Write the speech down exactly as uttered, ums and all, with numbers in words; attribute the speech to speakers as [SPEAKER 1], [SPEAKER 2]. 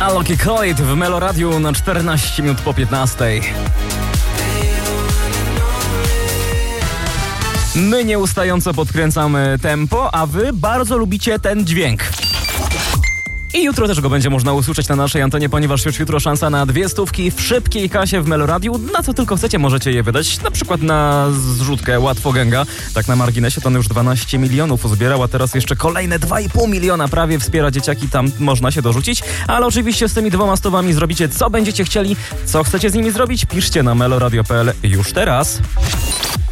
[SPEAKER 1] Alok Khalid w Meloradiu na czternaście minut po piętnastej. My nieustająco podkręcamy tempo, a wy bardzo lubicie ten dźwięk. I jutro też go będzie można usłyszeć na naszej antenie, ponieważ już jutro szansa na dwie stówki w szybkiej kasie w Meloradiu. Na co tylko chcecie, możecie je wydać. Na przykład na zrzutkę Łatwo Gęga. Tak na marginesie to on już dwanaście milionów uzbierał, a teraz jeszcze kolejne dwa i pół miliona prawie wspiera dzieciaki. Tam można się dorzucić. Ale oczywiście z tymi dwoma stówami zrobicie co będziecie chcieli. Co chcecie z nimi zrobić? Piszcie na meloradio kropka p l już teraz.